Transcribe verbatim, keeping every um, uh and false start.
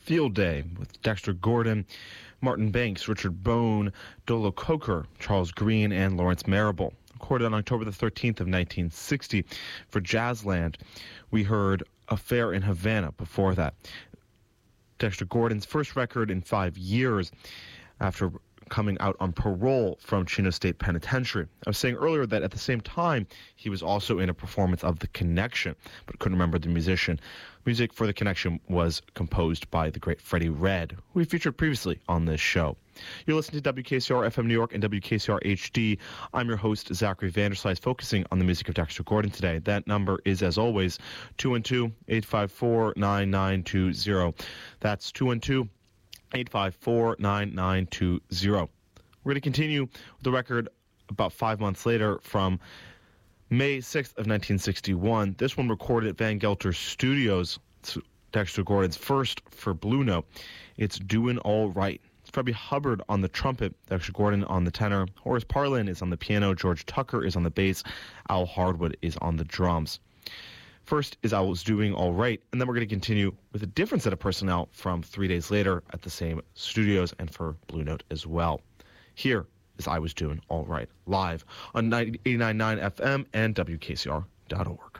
Field Day with Dexter Gordon, Martin Banks, Richard Bone, Dolo Coker, Charles Green, and Lawrence Marable. Recorded on October the thirteenth of nineteen sixty for Jazzland. We heard Affair in Havana before that. Dexter Gordon's first record in five years after coming out on parole from Chino State Penitentiary. I was saying earlier that at the same time, he was also in a performance of The Connection, but couldn't remember the musician. Music for The Connection was composed by the great Freddie Redd, who we featured previously on this show. You're listening to W K C R F M New York and W K C R H D. I'm your host, Zachary Vanderslice, focusing on the music of Dexter Gordon today. That number is, as always, two one two, eight five four, nine nine two zero. That's two one two, eight five four, nine nine two zero. We're going to continue with the record about five months later from May sixth of nineteen sixty-one. This one recorded at Van Gelter Studios. It's Dexter Gordon's first for Blue Note. It's Doin' All Right. It's Freddie Hubbard on the trumpet, Dexter Gordon on the tenor, Horace Parlin is on the piano, George Tucker is on the bass, Al Hardwood is on the drums. First is I Was Doing All Right, and then we're going to continue with a different set of personnel from three days later at the same studios and for Blue Note as well. Here is I Was Doing All Right, live on eighty-nine point nine F M and W K C R dot org.